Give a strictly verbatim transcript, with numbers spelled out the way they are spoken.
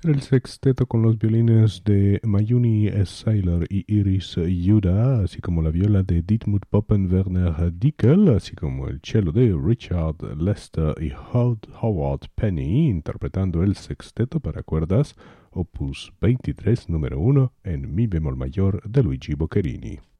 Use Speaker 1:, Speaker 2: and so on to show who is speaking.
Speaker 1: Era el sexteto con los violines de Mayuni Seiler y Iris Yuda, así como la viola de Dietmut Poppen-Werner Dickel, así como el cello de Richard Lester y Howard Penny, interpretando el sexteto para cuerdas, opus veintitrés, número uno, en mi bemol mayor de Luigi Boccherini.